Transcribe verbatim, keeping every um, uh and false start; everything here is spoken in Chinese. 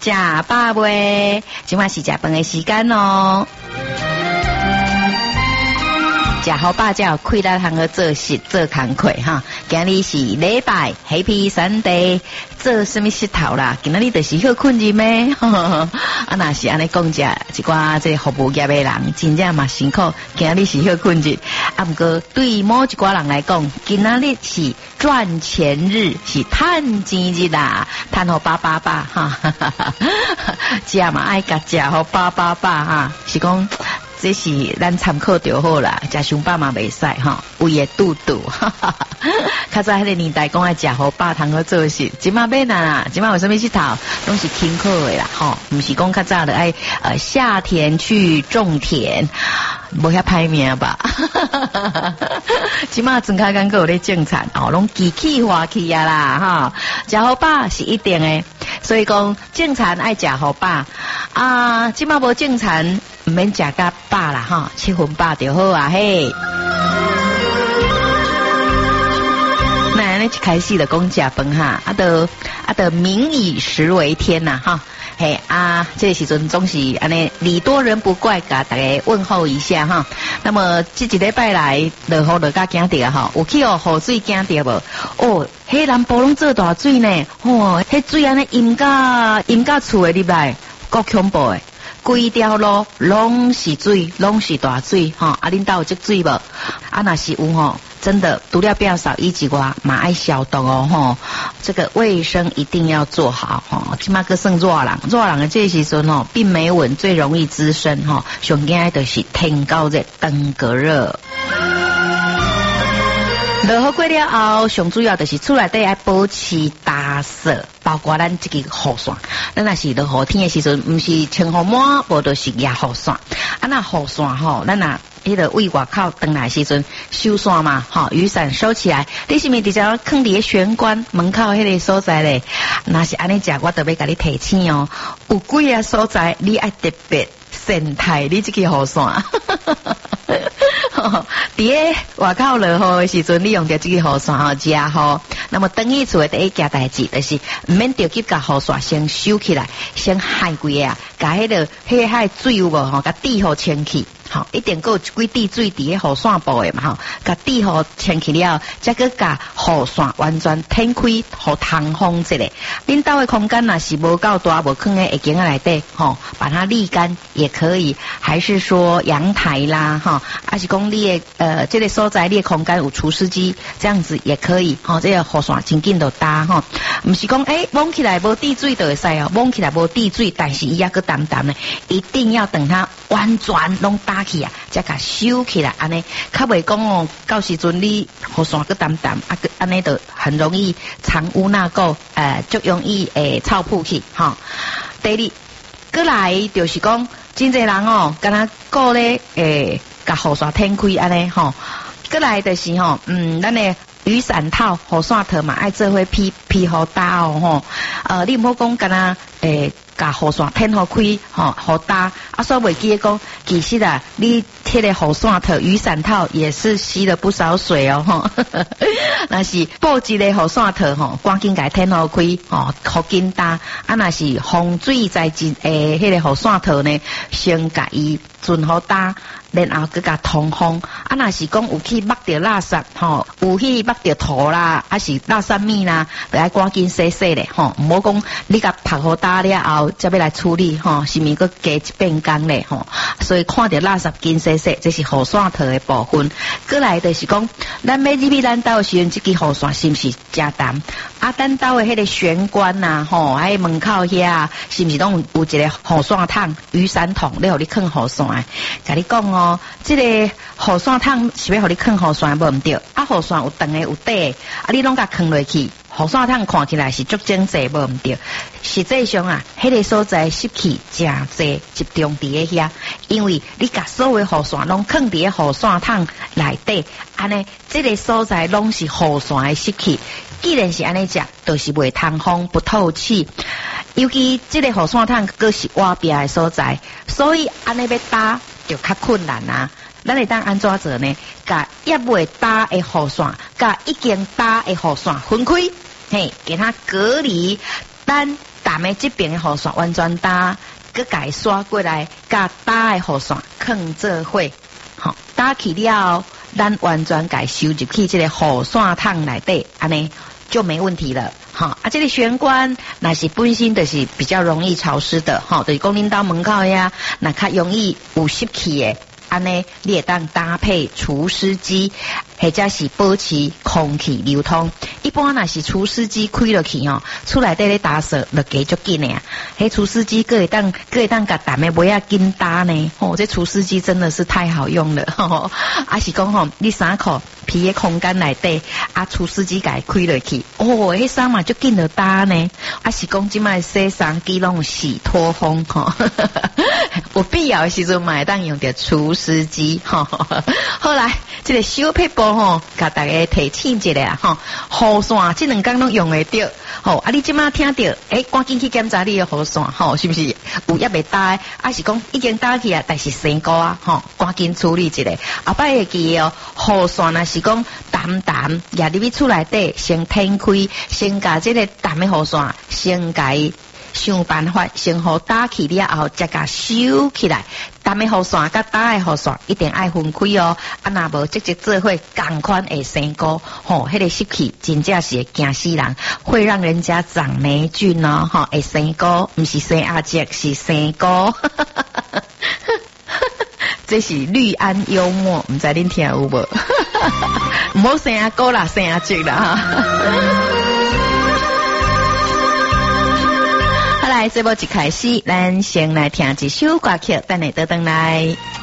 吃饱未？今晚是吃饭的时间哦。食好饱才有气力通去做事做工课哈。今日是礼拜 Happy Sunday， 做什么事头啦？今日就是休困日咩？啊，那是安尼讲者，一寡这服务业的人真正嘛辛苦。今日是休困日，啊，不过对某一寡人来讲，今日是赚钱日，是趁钱日啦，趁好饱饱饱哈。食嘛爱甲食好饱饱饱哈，是讲。这是咱参考就好啦，食伤饱嘛袂使哈，胃会肚肚。较早迄个年代讲爱食好饱，通好做事，今嘛免啦，今嘛有啥物佚佗，拢是辛苦的啦，吼，毋是讲较早的爱呃下田去种田，无遐歹命吧？今嘛庄脚间个有咧种田，哦，拢机器化去啊啦，哈，食好饱是一定的，所以讲种田爱食好饱啊，今嘛无种田。唔免食甲饱啦哈，七分饱就好啊嘿。那安尼一开始就讲食饭哈，啊都啊都民以食为天呐哈。嘿啊，这个时阵总是安尼礼多人不怪，甲大家问候一下哈。那么这一礼拜来落雨落甲惊着哈，有去哦雨水惊着无？哦，迄南部拢做大水呢，哦，迄水安尼淹甲淹甲厝诶入来，够恐怖诶。规条路拢是水，拢是大水哈！啊，恁兜有积水无？啊，若是有吼，真的除了不要扫以之外，嘛爱消毒哦吼。这个卫生一定要做好吼。即马个算热人，热人的这时阵吼，病媒蚊最容易滋生吼。上惊就是天高热、登革热。落雨过了后，上主要就是厝内底爱保持打扫，包括咱这个雨伞。咱若是落雨天的时阵，毋是清雨满，无就是压雨伞。啊，那雨伞吼，咱若迄个为外口登来时阵收伞嘛，吼，雨伞收起来，你是毋是直接放伫玄关门口迄个所在咧？若是安尼食，我特别甲你提醒哦，有几个所在你爱特别善待你这个雨伞。伫个外口落雨的时阵，你用着这个雨伞吼，遮雨。那么等于厝的第一件代志，就是唔免着急甲雨伞先收起来，先海规啊，甲迄个迄海水有无吼，甲底互清气。好，一定够几滴水伫个雨伞部的嘛吼，甲底互清气了，再个甲雨伞完全展开，互通风一下。恁兜的空间若是无够大，无放在下间内底，吼，把它沥干也可以，还是说阳台啦，哈，还是讲你的呃这个所在你的空间有除湿机，这样子也可以，吼，这个雨伞真紧就搭吼，毋是讲诶摸起来无滴水就会使哦，摸起来无滴水，但是伊抑个淡淡的，一定要等它完全拢搭起啊，才甲收起来，安尼较袂讲哦，到时阵你雨伞个淡淡，啊个安尼就很容易藏污纳垢，呃，就容易诶臭扑去，吼。第二，过来就是讲，真侪人哦，敢若顾咧诶，甲雨伞展开安尼吼，过来就是吼，嗯，咱诶。雨伞套、雨伞套嘛，爱做伙披披好搭哦吼。呃，你唔好讲干那诶，甲雨伞天好开吼，好搭。啊，所以袂记讲，其实啊，你贴的雨伞套、雨伞套也是吸了不少水哦吼。那是布置的雨伞套吼，赶紧甲天好开吼，好紧搭。啊，那是防水在进诶，迄个雨伞套呢，先甲伊准好搭。然后佮甲通风，啊，若是讲有去抹着垃圾吼，有去抹着土啦，啊是垃圾米啦，就爱赶紧洗洗咧吼，唔好讲你甲拍好打了后，才要来处理吼，是咪佮加一遍工咧吼？所以看着垃圾紧洗洗，这是雨伞套的部分。过来就是讲，咱要入去咱兜的时阵，这支雨伞是毋是真淡？啊，咱兜的迄个玄关呐，吼，还有门口遐，是毋是拢有一个雨伞桶、雨伞桶，你互你放雨伞？甲你讲哦。哦，这个雨伞桶是要互你放雨伞无毋对，啊雨伞有长的有短的，啊你拢甲放落去，雨伞桶看起来是足整齐无毋对。实际上啊，迄、那个所在湿气真济，集中伫个遐，因为你甲所有雨伞拢放伫个雨伞桶内底，安尼这个所在拢是雨伞的湿气。既然是安尼食，就是袂通风不透气。尤其这个雨伞桶佫是瓦壁的所在，所以安尼要搭就较困难啊。咱会当安怎做呢？甲也未搭的雨伞，甲已经搭的雨伞分开，嘿，给它隔离。等淡的这边的雨伞完全打，佮改刷过来，甲打的雨伞放做伙，好打起了，咱完全改收入去这个雨伞桶内底，安尼就没问题了。好啊，这个玄关那是本身就是比较容易潮湿的，好，就是讲恁到门口呀，那较容易有湿气的。安尼，你会当搭配除湿机，或者是保持空气流通。一般若是除湿机开落去哦，厝内底咧打扫就加足紧的啊。迄除湿机个会当个会当甲淡的尾仔紧打呢。哦，这除湿机真的是太好用了。吼、哦，啊是讲吼，你衫裤皮的空间内底，啊除湿机甲开落去，哦，迄衫嘛足紧就打呢。啊是讲即卖洗衫机拢洗脱风吼。哦有必要的时阵嘛会当用着除湿机吼。好来，这个小撇步吼，甲大家提醒一下吼。雨伞这两工拢用会着，吼啊！你即马听到，诶，赶紧去检查你的雨伞，吼，是不是有也未打？啊是讲已经打去啊，但是生菇啊，吼，赶紧处理一下。后摆会记哦，雨伞若是讲淡淡，也入去厝内底先摊开，先甲这个淡的雨伞先甲伊。想办法先好打起了后，再甲收起来。淡的雨伞甲打的雨伞一定爱分开哦。啊，若无直接做伙同款会生菇，吼，迄个湿气真正是会惊死人，会让人家长霉菌哦，吼，会生菇，不是生阿姐，是生菇。这是绿安幽默，唔知恁听有无？唔好生阿哥啦，生阿姐啦哈。好来，这波一开始，咱先来听一首歌曲，等下倒转来。